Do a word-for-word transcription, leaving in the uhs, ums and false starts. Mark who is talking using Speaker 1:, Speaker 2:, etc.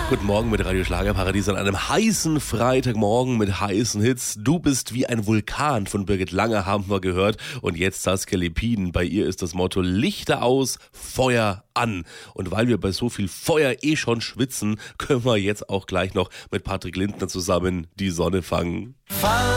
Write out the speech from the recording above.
Speaker 1: Guten Morgen mit Radio Schlagerparadies an einem heißen Freitagmorgen mit heißen Hits. Du bist wie ein Vulkan von Birgit Lange, haben wir gehört. Und jetzt Saskia Lepin. Bei ihr ist das Motto Lichter aus, Feuer an. Und weil wir bei so viel Feuer eh schon schwitzen, können wir jetzt auch gleich noch mit Patrick Lindner zusammen die Sonne fangen.
Speaker 2: Fall